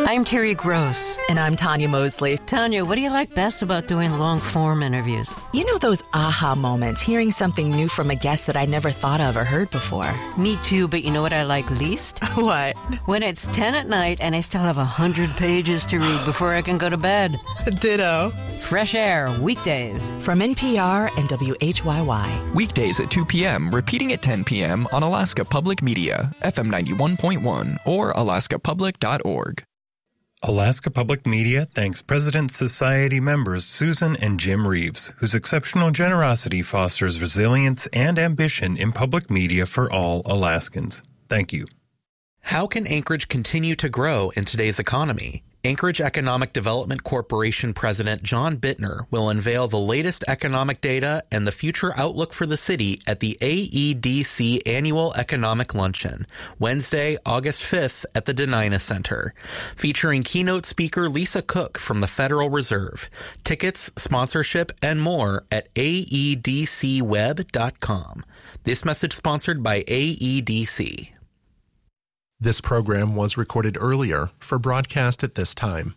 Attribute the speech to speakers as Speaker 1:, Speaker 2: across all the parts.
Speaker 1: I'm Terry Gross.
Speaker 2: And I'm Tanya Mosley.
Speaker 1: Tanya, what do you like best about doing long-form interviews?
Speaker 2: You know those aha moments, hearing something new from a guest that I never thought of or heard before.
Speaker 1: Me too, but you know what I like least?
Speaker 2: What?
Speaker 1: When it's 10 at night and I still have 100 pages to read before I can go to bed.
Speaker 2: Ditto.
Speaker 1: Fresh Air, weekdays.
Speaker 2: From NPR and WHYY.
Speaker 3: Weekdays at 2 p.m., repeating at 10 p.m. on Alaska Public Media, FM 91.1 or alaskapublic.org.
Speaker 4: Alaska Public Media thanks President's Society members Susan and Jim Reeves, whose exceptional generosity fosters resilience and ambition in public media for all Alaskans. Thank you.
Speaker 5: How can Anchorage continue to grow in today's economy? Anchorage Economic Development Corporation President John Bittner will unveil the latest economic data and the future outlook for the city at the AEDC Annual Economic Luncheon, Wednesday, August 5th at the Denina Center, featuring keynote speaker Lisa Cook from the Federal Reserve. Tickets, sponsorship, and more at aedcweb.com. This message sponsored by AEDC.
Speaker 6: This program was recorded earlier for broadcast at this time.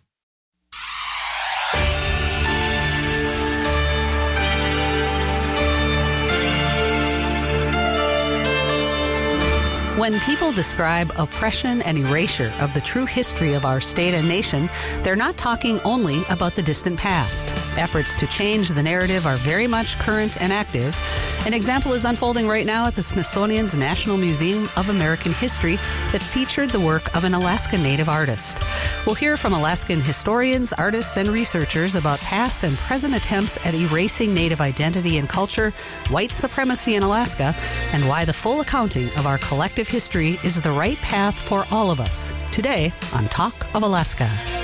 Speaker 7: When people describe oppression and erasure of the true history of our state and nation, they're not talking only about the distant past. Efforts to change the narrative are very much current and active. An example is unfolding right now at the Smithsonian's National Museum of American History that featured the work of an Alaska Native artist. We'll hear from Alaskan historians, artists, and researchers about past and present attempts at erasing Native identity and culture, white supremacy in Alaska, and why the full accounting of our collective history is the right path for all of us. Today on Talk of Alaska.